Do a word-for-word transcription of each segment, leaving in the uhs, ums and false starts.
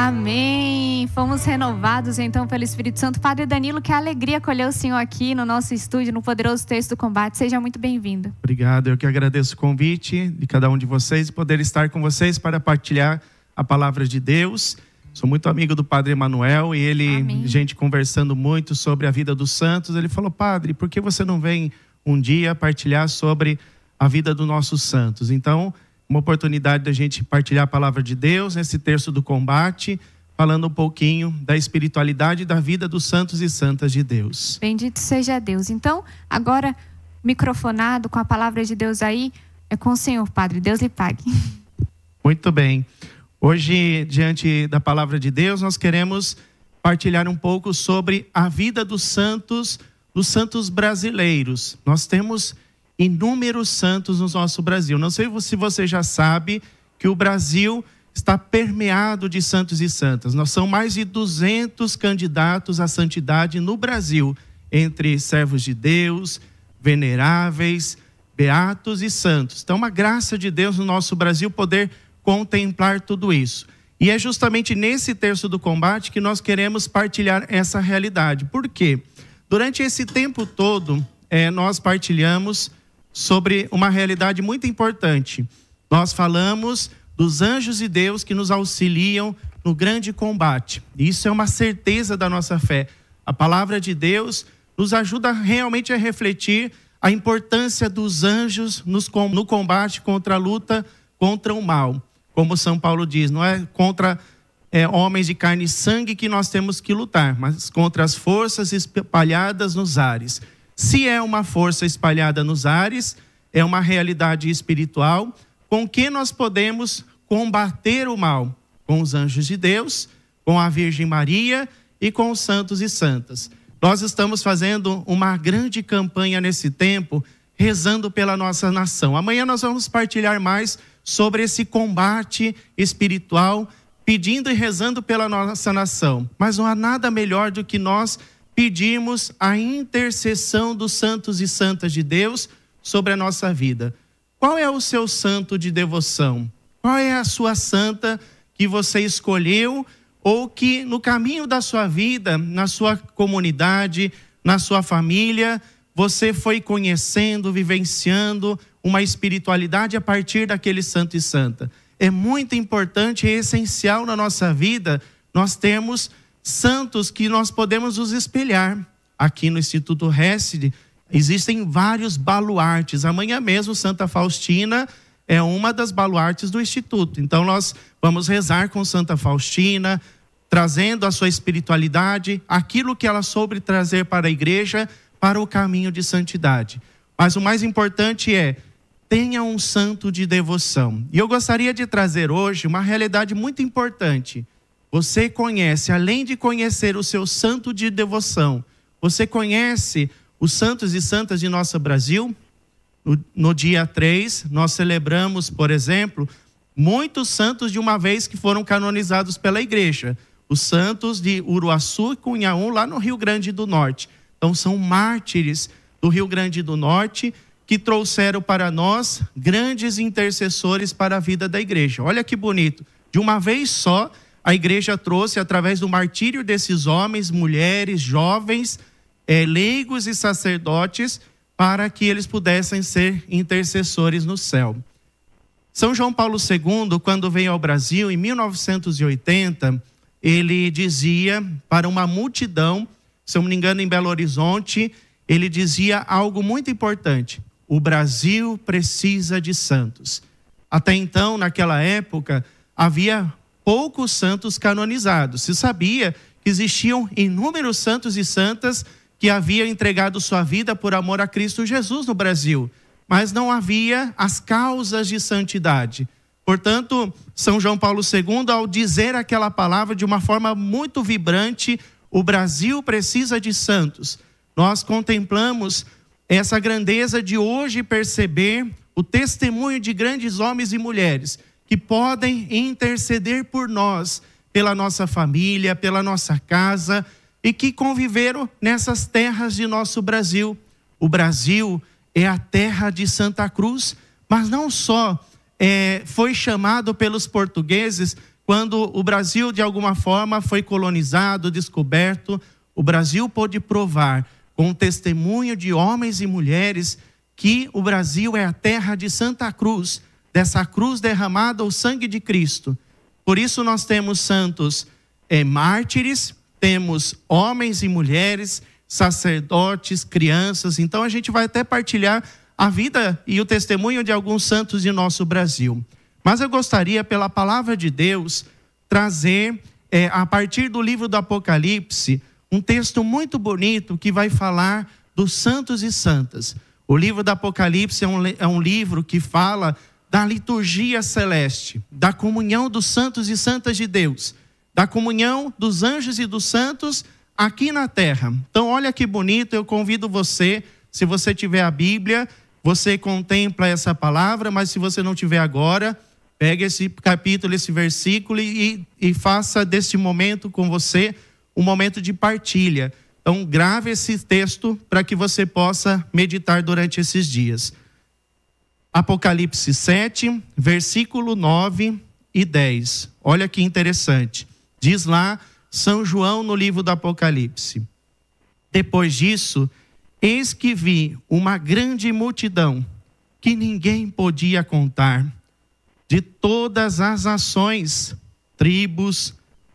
Amém. Fomos renovados então pelo Espírito Santo. Padre Danilo, que alegria acolher o Senhor aqui no nosso estúdio, no Poderoso Texto do Combate. Seja muito bem-vindo. Obrigado, eu que agradeço o convite de cada um de vocês e poder estar com vocês para partilhar a palavra de Deus. Sou muito amigo do Padre Emanuel e ele, Amém. gente conversando muito sobre a vida dos santos, ele falou: Padre, por que você não vem um dia partilhar sobre a vida dos nossos santos? Então, uma oportunidade da gente partilhar a palavra de Deus nesse terço do combate, falando um pouquinho da espiritualidade da vida dos santos e santas de Deus. Bendito seja Deus. Então, agora, microfonado com a palavra de Deus aí, é com o Senhor, Padre. Deus lhe pague. Muito bem. Hoje, diante da palavra de Deus, nós queremos partilhar um pouco sobre a vida dos santos, dos santos brasileiros. Nós temos inúmeros santos no nosso Brasil. Não sei se você já sabe que o Brasil está permeado de santos e santas. Nós somos mais de duzentos candidatos à santidade no Brasil, entre servos de Deus, veneráveis, beatos e santos. Então, uma graça de Deus no nosso Brasil poder contemplar tudo isso. E é justamente nesse terço do combate que nós queremos partilhar essa realidade. Por quê? Durante esse tempo todo, é, nós partilhamos sobre uma realidade muito importante. Nós falamos dos anjos de Deus que nos auxiliam no grande combate. Isso é uma certeza da nossa fé. A palavra de Deus nos ajuda realmente a refletir a importância dos anjos no combate contra a luta contra o mal. Como São Paulo diz, não é contra é, homens de carne e sangue que nós temos que lutar, mas contra as forças espalhadas nos ares. Se é uma força espalhada nos ares, é uma realidade espiritual com que nós podemos combater o mal, com os anjos de Deus, com a Virgem Maria e com os santos e santas. Nós estamos fazendo uma grande campanha nesse tempo, rezando pela nossa nação. Amanhã nós vamos partilhar mais sobre esse combate espiritual, pedindo e rezando pela nossa nação. Mas não há nada melhor do que nós pedimos a intercessão dos santos e santas de Deus sobre a nossa vida. Qual é o seu santo de devoção? Qual é a sua santa que você escolheu ou que no caminho da sua vida, na sua comunidade, na sua família, você foi conhecendo, vivenciando uma espiritualidade a partir daquele santo e santa? É muito importante e essencial na nossa vida nós termos santos que nós podemos nos espelhar. Aqui no Instituto Hesed existem vários baluartes. Amanhã mesmo Santa Faustina é uma das baluartes do Instituto. Então nós vamos rezar com Santa Faustina, trazendo a sua espiritualidade, aquilo que ela soube trazer para a igreja, para o caminho de santidade. Mas o mais importante é, tenha um santo de devoção. E eu gostaria de trazer hoje uma realidade muito importante. Você conhece, além de conhecer o seu santo de devoção, você conhece os santos e santas de nosso Brasil? No, no dia três, nós celebramos, por exemplo, muitos santos de uma vez que foram canonizados pela igreja. Os santos de Uruaçu e Cunhaú, lá no Rio Grande do Norte. Então são mártires do Rio Grande do Norte que trouxeram para nós grandes intercessores para a vida da igreja. Olha que bonito. De uma vez só, a igreja trouxe, através do martírio desses homens, mulheres, jovens, é, leigos e sacerdotes, para que eles pudessem ser intercessores no céu. São João Paulo segundo, quando veio ao Brasil, em mil novecentos e oitenta, ele dizia para uma multidão, se eu não me engano em Belo Horizonte, ele dizia algo muito importante: o Brasil precisa de santos. Até então, naquela época, havia poucos santos canonizados. Se sabia que existiam inúmeros santos e santas que haviam entregado sua vida por amor a Cristo Jesus no Brasil, mas não havia as causas de santidade. Portanto, São João Paulo segundo, ao dizer aquela palavra de uma forma muito vibrante, o Brasil precisa de santos, nós contemplamos essa grandeza de hoje perceber o testemunho de grandes homens e mulheres que podem interceder por nós, pela nossa família, pela nossa casa, e que conviveram nessas terras de nosso Brasil. O Brasil é a terra de Santa Cruz, mas não só é, foi chamado pelos portugueses quando o Brasil, de alguma forma, foi colonizado, descoberto, o Brasil pôde provar, com o testemunho de homens e mulheres, que o Brasil é a terra de Santa Cruz, dessa cruz derramada o sangue de Cristo. Por isso nós temos santos é, mártires, temos homens e mulheres, sacerdotes, crianças. Então a gente vai até partilhar a vida e o testemunho de alguns santos de nosso Brasil. Mas eu gostaria, pela palavra de Deus, trazer, é, a partir do livro do Apocalipse, um texto muito bonito que vai falar dos santos e santas. O livro do Apocalipse é um, é um livro que fala da liturgia celeste, da comunhão dos santos e santas de Deus, da comunhão dos anjos e dos santos aqui na terra. Então olha que bonito, eu convido você, se você tiver a Bíblia, você contempla essa palavra, mas se você não tiver agora, pegue esse capítulo, esse versículo e, e faça deste momento com você um momento de partilha. Então grave esse texto para que você possa meditar durante esses dias. Apocalipse sete, versículo nove e dez. Olha que interessante. Diz lá São João no livro do Apocalipse: depois disso, eis que vi uma grande multidão que ninguém podia contar, de todas as nações, tribos,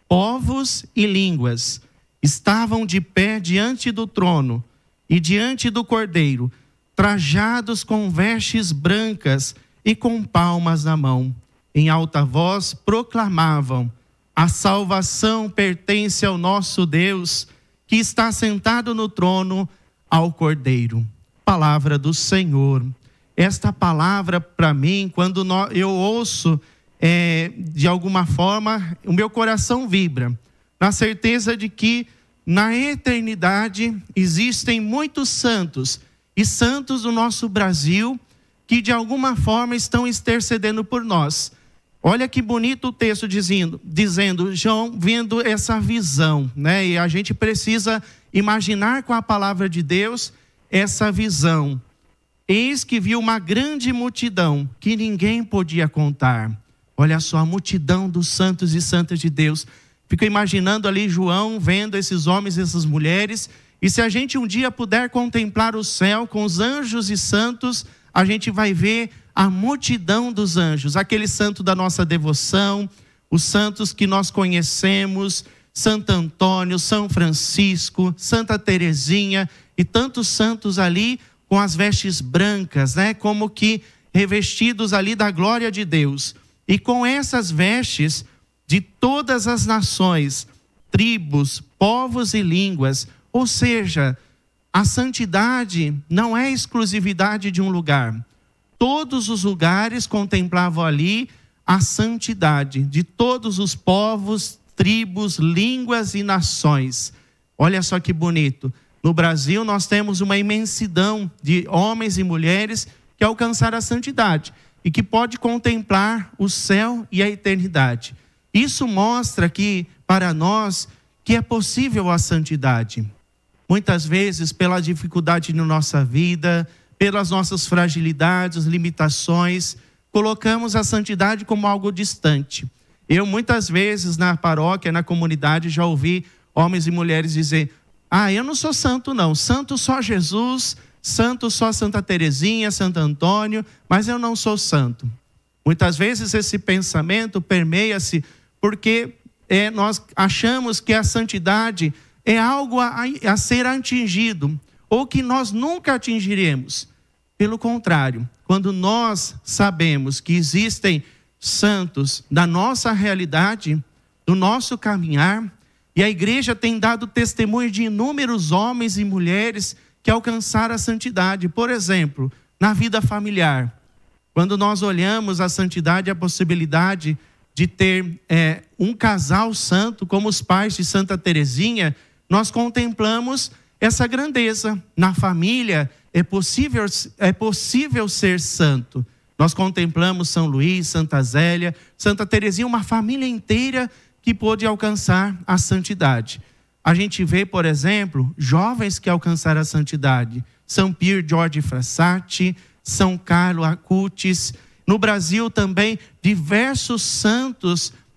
povos e línguas, estavam de pé diante do trono e diante do Cordeiro, trajados com vestes brancas e com palmas na mão. Em alta voz proclamavam: a salvação pertence ao nosso Deus, que está sentado no trono, ao Cordeiro. Palavra do Senhor. Esta palavra, para mim, quando eu ouço, é, de alguma forma, o meu coração vibra, na certeza de que na eternidade existem muitos santos, e santos do nosso Brasil, que de alguma forma estão intercedendo por nós. Olha que bonito o texto dizendo, dizendo João vendo essa visão, né? E a gente precisa imaginar com a palavra de Deus essa visão. Eis que viu uma grande multidão que ninguém podia contar. Olha só a multidão dos santos e santas de Deus. Fico imaginando ali João vendo esses homens e essas mulheres. E se a gente um dia puder contemplar o céu com os anjos e santos, a gente vai ver a multidão dos anjos, aquele santo da nossa devoção, os santos que nós conhecemos, Santo Antônio, São Francisco, Santa Teresinha e tantos santos ali com as vestes brancas, né? Como que revestidos ali da glória de Deus. E com essas vestes de todas as nações, tribos, povos e línguas. Ou seja, a santidade não é exclusividade de um lugar. Todos os lugares contemplavam ali a santidade de todos os povos, tribos, línguas e nações. Olha só que bonito. No Brasil nós temos uma imensidão de homens e mulheres que alcançaram a santidade e que pode contemplar o céu e a eternidade. Isso mostra que, para nós, que é possível a santidade. Muitas vezes, pela dificuldade na nossa vida, pelas nossas fragilidades, limitações, colocamos a santidade como algo distante. Eu, muitas vezes, na paróquia, na comunidade, já ouvi homens e mulheres dizer: ah, eu não sou santo não, santo só Jesus, santo só Santa Teresinha, Santo Antônio, mas eu não sou santo. Muitas vezes esse pensamento permeia-se porque é, nós achamos que a santidade é algo a, a ser atingido, ou que nós nunca atingiremos. Pelo contrário, quando nós sabemos que existem santos da nossa realidade, do nosso caminhar, e a igreja tem dado testemunho de inúmeros homens e mulheres que alcançaram a santidade. Por exemplo, na vida familiar, quando nós olhamos a santidade, a possibilidade de ter é, um casal santo, como os pais de Santa Teresinha, nós contemplamos essa grandeza. Na família é possível, é possível ser santo. Nós contemplamos São Luís, Santa Zélia, Santa Teresinha, uma família inteira que pôde alcançar a santidade. A gente vê, por exemplo, jovens que alcançaram a santidade. São Pier Giorgi Frassati, São Carlo Acutis. No Brasil também, diversos santos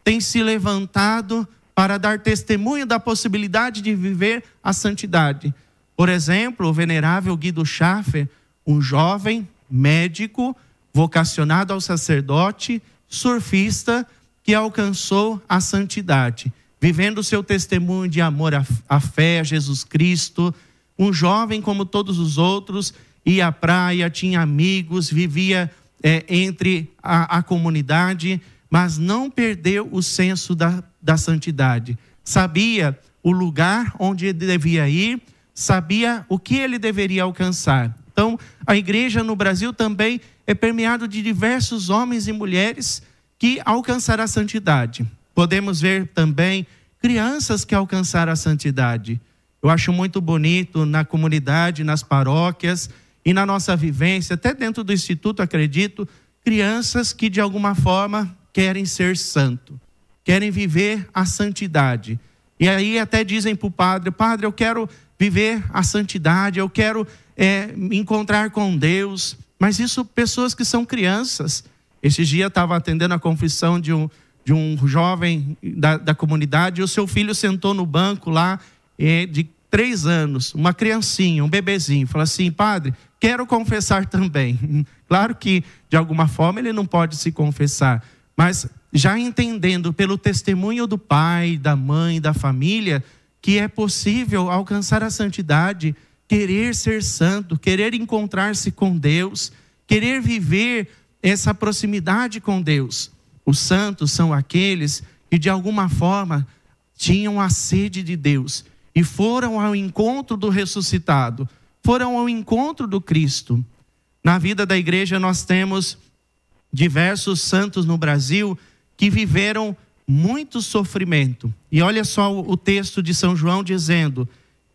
têm se levantado para dar testemunho da possibilidade de viver a santidade. Por exemplo, o venerável Guido Schaffer, um jovem médico vocacionado ao sacerdote, surfista, que alcançou a santidade, vivendo o seu testemunho de amor à, à fé, a Jesus Cristo. Um jovem como todos os outros, ia à praia, tinha amigos, vivia é, entre a, a comunidade, mas não perdeu o senso da, da santidade. Sabia o lugar onde ele devia ir, sabia o que ele deveria alcançar. Então, a igreja no Brasil também é permeada de diversos homens e mulheres que alcançaram a santidade. Podemos ver também crianças que alcançaram a santidade. Eu acho muito bonito na comunidade, nas paróquias e na nossa vivência, até dentro do Instituto, acredito, crianças que de alguma forma querem ser santo, querem viver a santidade. E aí até dizem para o padre, padre, eu quero viver a santidade, eu quero é, me encontrar com Deus. Mas isso, pessoas que são crianças. Esse dia eu estava atendendo a confissão de um, de um jovem da, da comunidade, e o seu filho sentou no banco lá, é, de três anos, uma criancinha, um bebezinho, falou assim, padre, quero confessar também. Claro que, de alguma forma, ele não pode se confessar, mas já entendendo pelo testemunho do pai, da mãe, da família, que é possível alcançar a santidade, querer ser santo, querer encontrar-se com Deus, querer viver essa proximidade com Deus. Os santos são aqueles que de alguma forma tinham a sede de Deus e foram ao encontro do ressuscitado, foram ao encontro do Cristo. Na vida da igreja nós temos diversos santos no Brasil que viveram muito sofrimento. E olha só o texto de São João dizendo,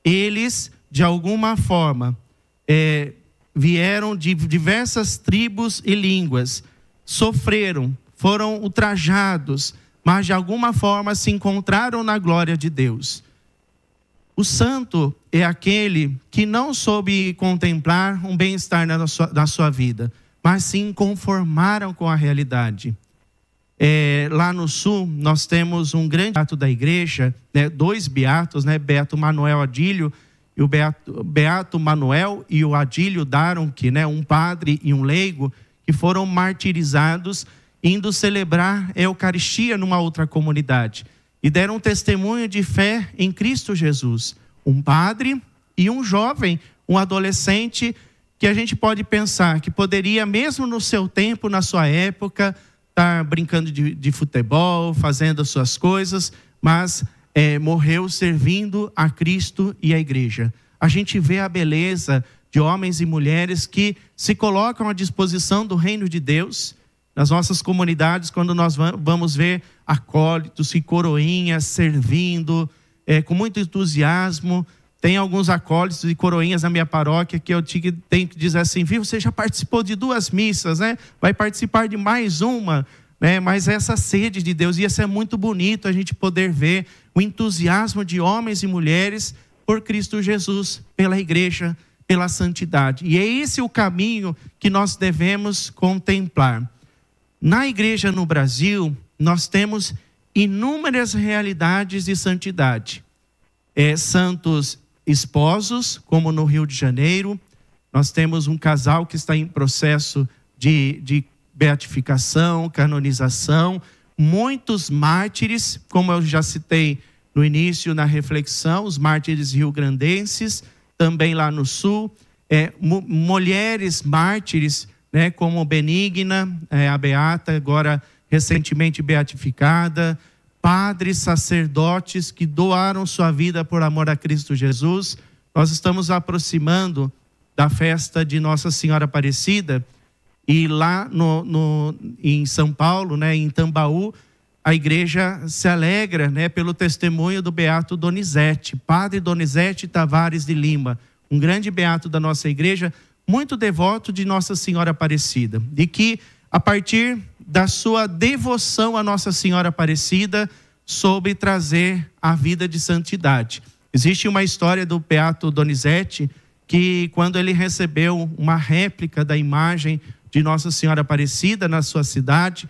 eles de alguma forma é, vieram de diversas tribos e línguas, sofreram, foram ultrajados, mas de alguma forma se encontraram na glória de Deus. O santo é aquele que não soube contemplar um bem-estar na sua, na sua vida, mas sim conformaram com a realidade. É, lá no sul, nós temos um grande beato da igreja, né, dois beatos, né, Beato Manuel Adílio, e o Beato, Beato Manuel e o Adílio Daronque, né, um padre e um leigo, que foram martirizados indo celebrar a Eucaristia numa outra comunidade. E deram um testemunho de fé em Cristo Jesus. Um padre e um jovem, um adolescente, que a gente pode pensar que poderia, mesmo no seu tempo, na sua época, estar brincando de, de futebol, fazendo as suas coisas, mas é, morreu servindo a Cristo e a igreja. A gente vê a beleza de homens e mulheres que se colocam à disposição do reino de Deus. Nas nossas comunidades, quando nós vamos ver acólitos e coroinhas servindo é, com muito entusiasmo, tem alguns acólitos e coroinhas na minha paróquia que eu tenho que dizer assim, viu, você já participou de duas missas, né? Vai participar de mais uma, né? Mas essa sede de Deus, e isso é muito bonito a gente poder ver o entusiasmo de homens e mulheres por Cristo Jesus, pela igreja, pela santidade. E é esse o caminho que nós devemos contemplar. Na igreja no Brasil, nós temos inúmeras realidades de santidade. É, santos esposos, como no Rio de Janeiro, nós temos um casal que está em processo de, de beatificação, canonização, muitos mártires, como eu já citei no início na reflexão, os mártires rio-grandenses, também lá no sul, é, mulheres mártires, né, como Benigna, é, a Beata, agora recentemente beatificada, padres, sacerdotes que doaram sua vida por amor a Cristo Jesus. Nós estamos aproximando da festa de Nossa Senhora Aparecida, e lá no, no, em São Paulo, né, em Tambaú, a igreja se alegra, né, pelo testemunho do beato Donizete, padre Donizete Tavares de Lima, um grande beato da nossa igreja, muito devoto de Nossa Senhora Aparecida, e que a partir da sua devoção a Nossa Senhora Aparecida, soube trazer a vida de santidade. Existe uma história do beato Donizete, que quando ele recebeu uma réplica da imagem de Nossa Senhora Aparecida na sua cidade,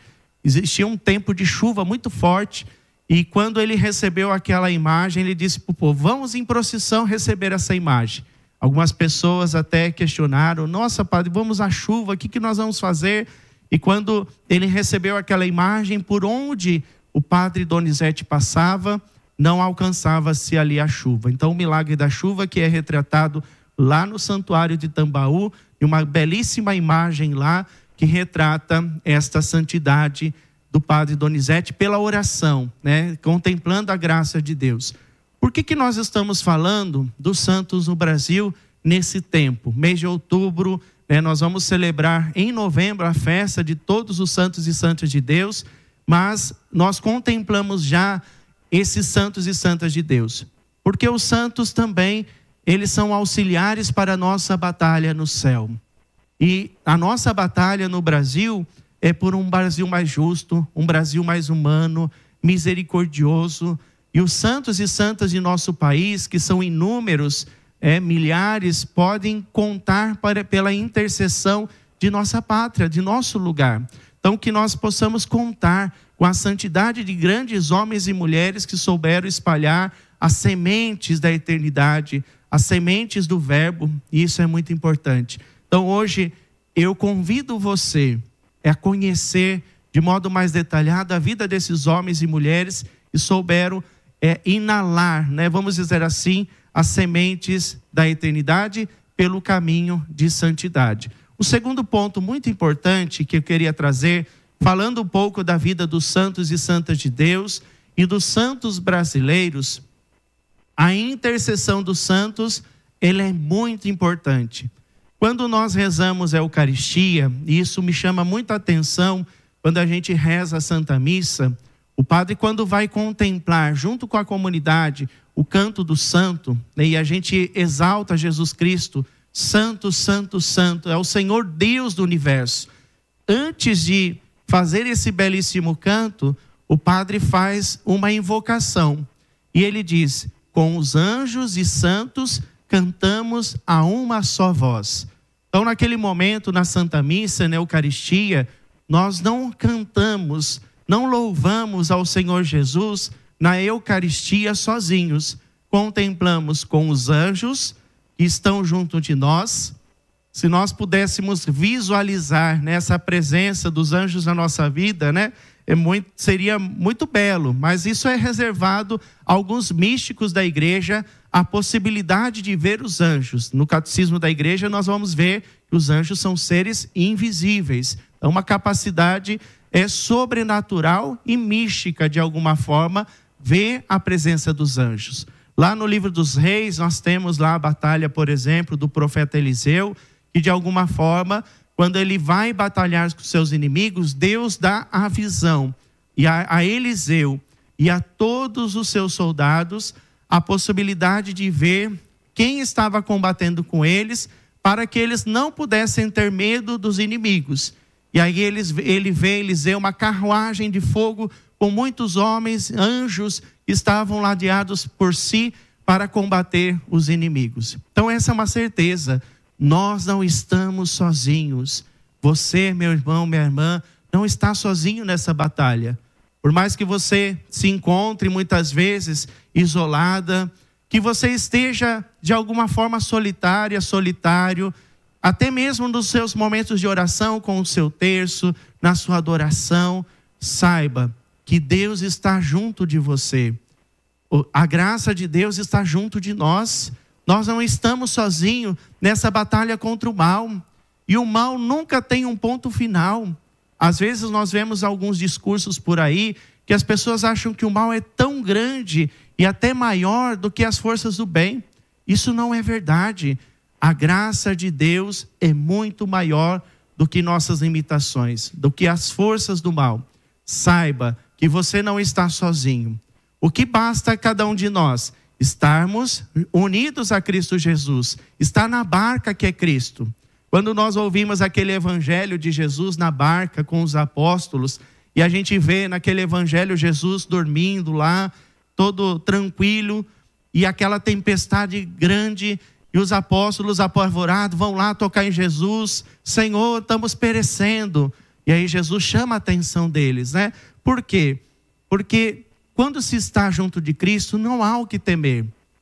existia um tempo de chuva muito forte. E quando ele recebeu aquela imagem, ele disse para o povo: vamos em procissão receber essa imagem. Algumas pessoas até questionaram: nossa, padre, vamos à chuva, o que, que nós vamos fazer? E quando ele recebeu aquela imagem, por onde o padre Donizete passava, não alcançava-se ali a chuva. Então o milagre da chuva, que é retratado lá no santuário de Tambaú, e uma belíssima imagem lá que retrata esta santidade do padre Donizete pela oração, né? Contemplando a graça de Deus. Por que que nós estamos falando dos santos no Brasil nesse tempo? Mês de outubro, né, nós vamos celebrar em novembro a festa de todos os santos e santas de Deus, mas nós contemplamos já esses santos e santas de Deus. Porque os santos também, eles são auxiliares para a nossa batalha no céu. E a nossa batalha no Brasil é por um Brasil mais justo, um Brasil mais humano, misericordioso. E os santos e santas de nosso país, que são inúmeros, é, milhares, podem contar para, pela intercessão de nossa pátria, de nosso lugar. Então, que nós possamos contar com a santidade de grandes homens e mulheres que souberam espalhar as sementes da eternidade, as sementes do verbo, e isso é muito importante. Então, hoje, eu convido você a conhecer de modo mais detalhado a vida desses homens e mulheres que souberam é, inalar, né, vamos dizer assim, as sementes da eternidade pelo caminho de santidade. O segundo ponto muito importante que eu queria trazer, falando um pouco da vida dos santos e santas de Deus e dos santos brasileiros, a intercessão dos santos, ela é muito importante. Quando nós rezamos a Eucaristia, e isso me chama muita atenção, quando a gente reza a Santa Missa, o padre, quando vai contemplar junto com a comunidade o canto do santo, né, e a gente exalta Jesus Cristo, santo, santo, santo, é o Senhor Deus do universo. Antes de fazer esse belíssimo canto, o padre faz uma invocação. E ele diz: com os anjos e santos cantamos a uma só voz. Então, naquele momento, na Santa Missa, na Eucaristia, nós não cantamos, não louvamos ao Senhor Jesus na Eucaristia sozinhos. Contemplamos com os anjos que estão junto de nós. Se nós pudéssemos visualizar, né, essa presença dos anjos na nossa vida, né, é muito, seria muito belo, mas isso é reservado a alguns místicos da igreja, a possibilidade de ver os anjos. No catecismo da igreja nós vamos ver que os anjos são seres invisíveis. Então, uma capacidade é sobrenatural e mística, de alguma forma, ver a presença dos anjos. Lá no livro dos Reis, nós temos lá a batalha, por exemplo, do profeta Eliseu, que de alguma forma, quando ele vai batalhar com seus inimigos, Deus dá a visão, e a, a Eliseu e a todos os seus soldados, a possibilidade de ver quem estava combatendo com eles, para que eles não pudessem ter medo dos inimigos. E aí eles, ele vê Eliseu, uma carruagem de fogo com muitos homens, anjos, que estavam ladeados por si para combater os inimigos. Então essa é uma certeza, nós não estamos sozinhos. Você, meu irmão, minha irmã, não está sozinho nessa batalha. Por mais que você se encontre muitas vezes isolada, que você esteja de alguma forma solitária, solitário, até mesmo nos seus momentos de oração com o seu terço, na sua adoração, saiba que Deus está junto de você. A graça de Deus está junto de nós. Nós não estamos sozinhos nessa batalha contra o mal. E o mal nunca tem um ponto final. Às vezes nós vemos alguns discursos por aí que as pessoas acham que o mal é tão grande e até maior do que as forças do bem. Isso não é verdade. A graça de Deus é muito maior do que nossas limitações, do que as forças do mal. Saiba que você não está sozinho. O que basta a cada um de nós? Estarmos unidos a Cristo Jesus, estar na barca que é Cristo. Quando nós ouvimos aquele evangelho de Jesus na barca com os apóstolos, e a gente vê naquele evangelho Jesus dormindo lá, todo tranquilo, e aquela tempestade grande, e os apóstolos apavorados vão lá tocar em Jesus: Senhor, estamos perecendo. E aí Jesus chama a atenção deles, né? Por quê? Porque quando se está junto de Cristo, não há o que temer.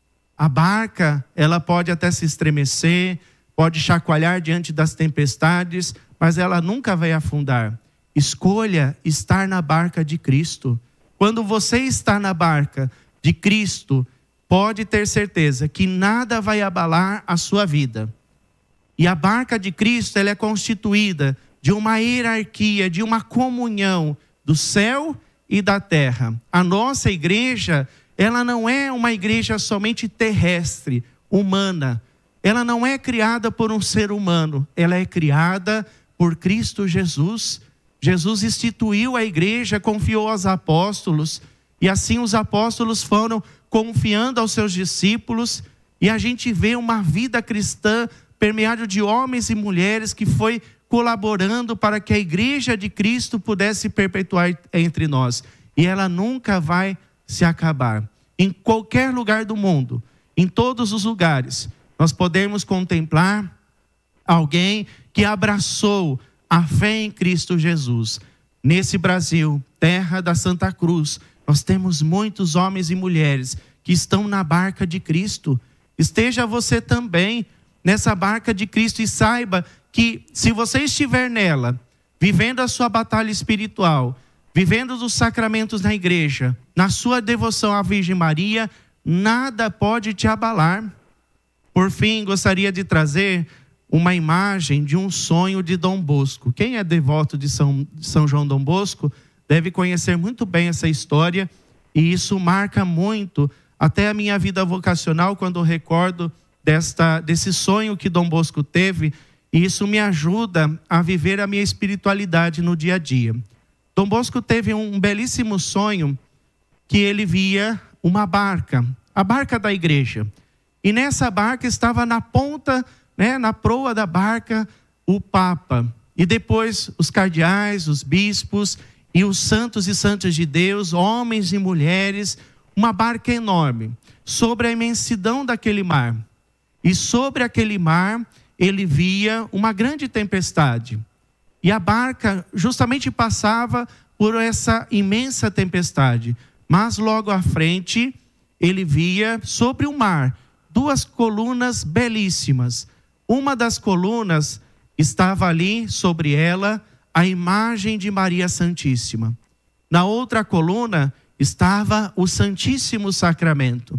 A barca, ela pode até se estremecer, pode chacoalhar diante das tempestades, mas ela nunca vai afundar. Escolha estar na barca de Cristo. Quando você está na barca de Cristo, pode ter certeza que nada vai abalar a sua vida. E a barca de Cristo, ela é constituída de uma hierarquia, de uma comunhão do céu e da terra. A nossa igreja, ela não é uma igreja somente terrestre, humana. Ela não é criada por um ser humano, ela é criada por Cristo Jesus. Jesus instituiu a igreja, confiou aos apóstolos, e assim os apóstolos foram confiando aos seus discípulos, e a gente vê uma vida cristã permeada de homens e mulheres que foi colaborando para que a igreja de Cristo pudesse perpetuar entre nós. E ela nunca vai se acabar. Em qualquer lugar do mundo, em todos os lugares, nós podemos contemplar alguém que abraçou a fé em Cristo Jesus. Nesse Brasil, terra da Santa Cruz, nós temos muitos homens e mulheres que estão na barca de Cristo. Esteja você também nessa barca de Cristo e saiba que se você estiver nela, vivendo a sua batalha espiritual, vivendo dos sacramentos na igreja, na sua devoção à Virgem Maria, nada pode te abalar. Por fim, gostaria de trazer uma imagem de um sonho de Dom Bosco. Quem é devoto de São, São João Dom Bosco deve conhecer muito bem essa história, e isso marca muito até a minha vida vocacional, quando eu recordo desta, desse sonho que Dom Bosco teve, e isso me ajuda a viver a minha espiritualidade no dia a dia. Dom Bosco teve um belíssimo sonho que ele via uma barca, a barca da igreja. E nessa barca estava na ponta, né, na proa da barca, o Papa. E depois os cardeais, os bispos e os santos e santas de Deus, homens e mulheres, uma barca enorme, sobre a imensidão daquele mar. E sobre aquele mar, ele via uma grande tempestade. E a barca justamente passava por essa imensa tempestade. Mas logo à frente, ele via sobre o mar duas colunas belíssimas. Uma das colunas estava ali sobre ela a imagem de Maria Santíssima. Na outra coluna estava o Santíssimo Sacramento.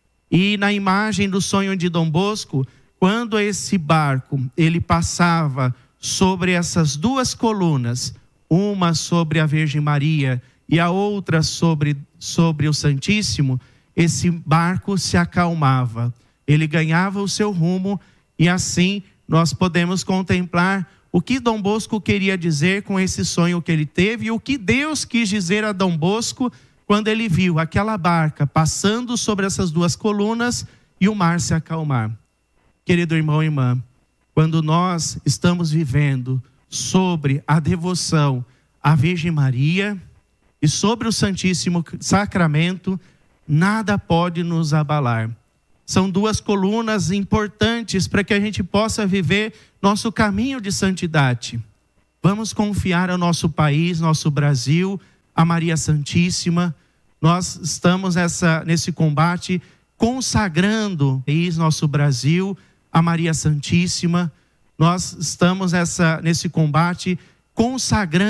E na imagem do sonho de Dom Bosco, quando esse barco ele passava sobre essas duas colunas, uma sobre a Virgem Maria e a outra sobre, sobre o Santíssimo, esse barco se acalmava. Ele ganhava o seu rumo, e assim nós podemos contemplar o que Dom Bosco queria dizer com esse sonho que ele teve, e o que Deus quis dizer a Dom Bosco quando ele viu aquela barca passando sobre essas duas colunas e o mar se acalmar. Querido irmão e irmã, quando nós estamos vivendo sobre a devoção à Virgem Maria e sobre o Santíssimo Sacramento, nada pode nos abalar. São duas colunas importantes para que a gente possa viver nosso caminho de santidade. Vamos confiar ao nosso país, nosso Brasil, a Maria Santíssima. Nós estamos nessa, nesse combate consagrando o nosso Brasil, a Maria Santíssima. Nós estamos nessa, nesse combate consagrando